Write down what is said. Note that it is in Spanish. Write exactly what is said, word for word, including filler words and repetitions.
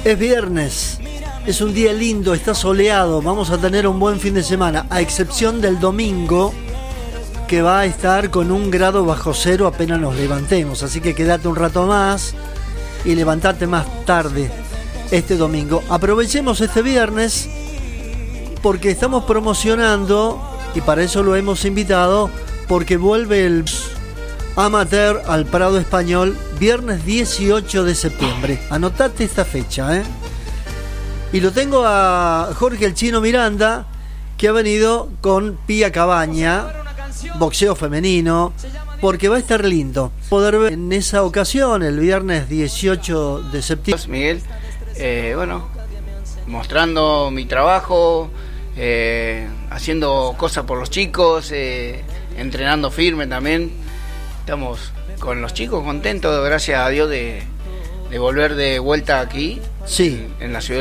Es viernes, es un día lindo, está soleado, vamos a tener un buen fin de semana, a excepción del domingo, que va a estar con un grado bajo cero apenas nos levantemos, así que quédate un rato más y levantate más tarde este domingo. Aprovechemos este viernes porque estamos promocionando, y para eso lo hemos invitado, porque vuelve el Amateur al Prado Español, viernes dieciocho de septiembre. Anotate esta fecha, ¿eh? Y lo tengo a Jorge el Chino Miranda, que ha venido con Pía Cabaña, boxeo femenino, porque va a estar lindo poder ver en esa ocasión, el viernes dieciocho de septiembre. Miguel, eh, bueno, mostrando mi trabajo, eh, haciendo cosas por los chicos, eh, entrenando firme también. Estamos con los chicos contentos, gracias a Dios, de, de volver de vuelta aquí, sí, en, en la ciudad.